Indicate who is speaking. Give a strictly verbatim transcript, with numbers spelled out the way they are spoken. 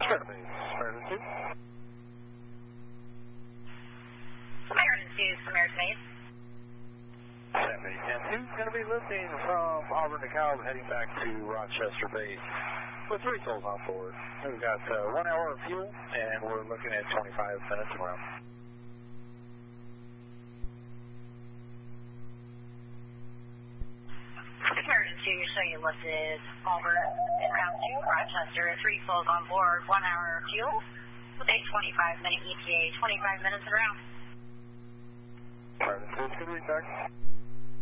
Speaker 1: Sure. Samaritan two.
Speaker 2: Samaritan two, Samaritan eight.
Speaker 1: seventy ten two is going to be lifting from Auburn to Cobb, heading back to Rochester Base with three souls on board. We've got uh, one hour of fuel, and we're looking at twenty-five minutes around.
Speaker 2: Samaritan two, show you lifted Auburn and round two, Rochester, three souls on board, one hour of fuel with a twenty-five minute E T A, twenty-five minutes around.
Speaker 1: Samaritan two is going to be back.